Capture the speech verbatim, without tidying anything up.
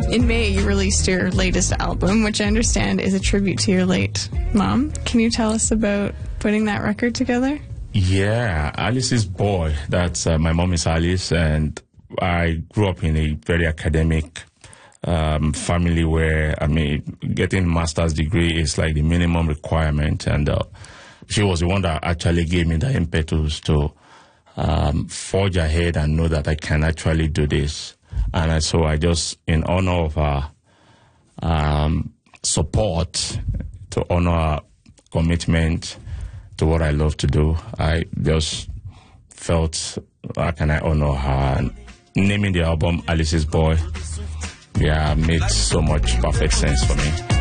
in May, you released your latest album, which I understand is a tribute to your late mom. Can you tell us about putting that record together? Yeah, Alice's Boy. That's uh, my mom is Alice, and I grew up in a very academic um, family where, I mean, getting a master's degree is like the minimum requirement, and uh, she was the one that actually gave me the impetus to um, forge ahead and know that I can actually do this. And I, so I just, in honor of her um, support, to honor her commitment to what I love to do, I just felt, how can I honor her? And naming the album Alice's Boy, yeah, made so much perfect sense for me.